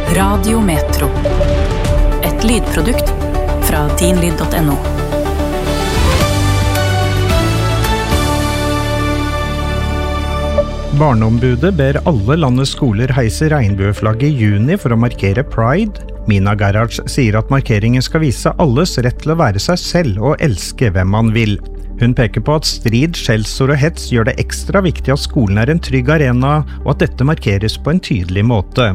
Radio Metro. Et lydprodukt fra dinlyd.no. Barneombudet ber alle landets skoler heise regnbueflagget I juni for å markere Pride. Mina Gerhards sier at markeringen skal vise alles rett til å være seg selv og elske hvem man vil. Hun peker på at strid, skjellsord og hets gjør det ekstra viktig at skolen en trygg arena, og at dette markeres på en tydelig måte.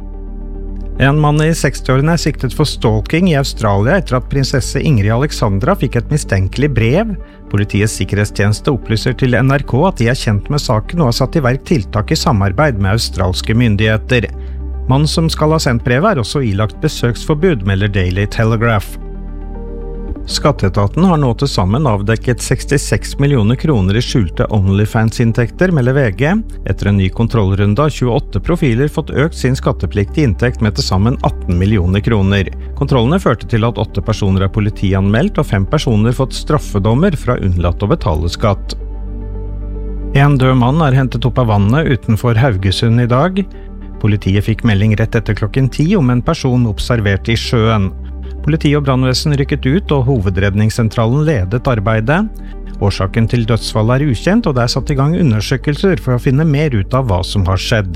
En mann I 60-årene siktet for stalking I Australia etter at prinsesse Ingrid Alexandra fikk et mistenkelig brev. Politiets sikkerhetstjeneste opplyser til NRK at de kjent med saken og har satt I verk tiltak I samarbeid med australske myndigheter. Mannen som skal ha sendt brevet også ilagt besøksforbud, melder Daily Telegraph. Skatteetaten har nå til sammen avdekket 66 millioner kroner I skjulte OnlyFans-inntekter, melder VG. Etter en ny kontrollrunde har 28 profiler fått økt sin skattepliktige inntekt med til sammen 18 millioner kroner. Kontrollene førte til at 8 personer politianmeldt og 5 personer fått straffedommer for å unnlate å betale skatt. En død mann hentet opp av vannet utenfor Haugesund I dag. Politiet fikk melding rett etter klokken 10 om en person observert I sjøen. Politi og brannvesen rykket ut, og hovedredningssentralen ledet arbeidet. Årsaken til dødsfallet ukjent, og det satt I gang undersøkelser for å finne mer ut av hva som har skjedd.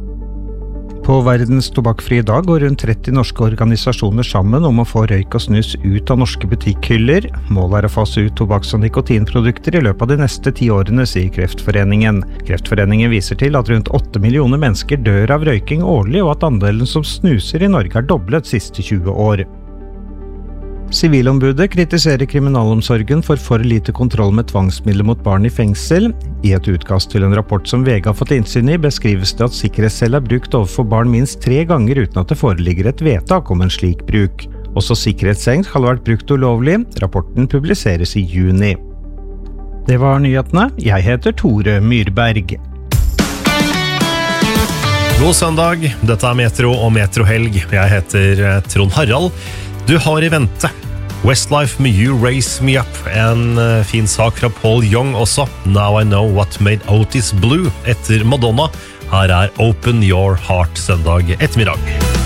På verdens tobakkfrie dag går rundt 30 norske organisasjoner sammen om å få røyk og snus ut av norske butikkhyller. Målet å fase ut tobakks- og nikotinprodukter I løpet av de neste 10 årene, sier Kreftforeningen. Kreftforeningen viser til at rundt 8 millioner mennesker dør av røyking årlig, og at andelen som snuser I Norge doblet siste 20 år. Sivilombudet kritiserer kriminalomsorgen for lite kontroll med tvangsmidler mot barn I fengsel. I et utkast til en rapport som VG har fått innsyn I, beskrives det at sikkerhetscell brukt overfor barn minst 3 ganger uten at det foreligger et vedtak om en slik bruk. Også sikkerhetsseng skal ha vært brukt ulovlig. Rapporten publiseres I juni. Det var nyhetene. Jeg heter Tore Myrberg. God søndag, dette Metro og Metrohelg. Jeg heter Trond Harald. Du har I vente Westlife med You Raise Me Up, en fin sak fra Paul Young også. Now I Know What Made Otis Blue etter Madonna. Her Open Your Heart søndag ettermiddag.